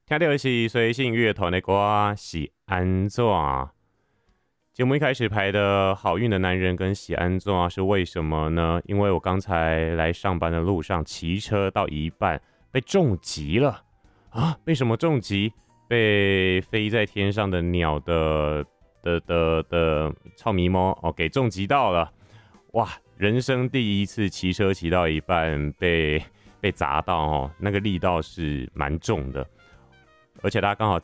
听到的是随性乐团的歌是安怎？节目一开始排的好运的男人跟喜安怎是为什么呢？因为我刚才来上班的路上骑车到一半被重击了啊！被什么重击？被飞在天上的鸟的草迷猫哦给重击到了！哇，人生第一次骑车骑到一半被砸到哦，那个力道是蛮重的。而且它刚好